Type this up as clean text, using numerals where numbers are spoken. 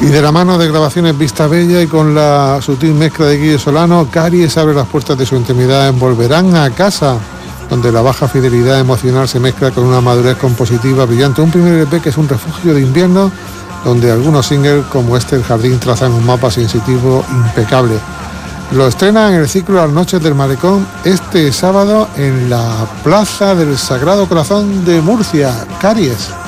Y de la mano de Grabaciones Vista Bella y con la sutil mezcla de Guille Solano, Caries abre las puertas de su intimidad en Volverán a casa, donde la baja fidelidad emocional se mezcla con una madurez compositiva brillante. Un primer EP que es un refugio de invierno, donde algunos singles como El Jardín trazan un mapa sensitivo impecable. Lo estrena en el ciclo Las Noches del Malecón este sábado en la Plaza del Sagrado Corazón de Murcia. Caries.